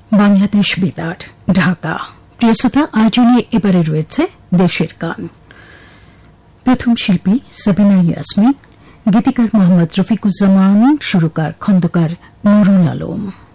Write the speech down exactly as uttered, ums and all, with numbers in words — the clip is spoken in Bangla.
বাংলাদেশ বেতার, ঢাকা। প্রিয় শ্রোতা, আয়োজনে এবারে রয়েছে দেশের গান। প্রথম শিল্পী সাবিনা ইয়াসমিন, গীতিকার মোহাম্মদ রফিকুজ্জামান, সুরকার খন্দকার নুরুল আলম।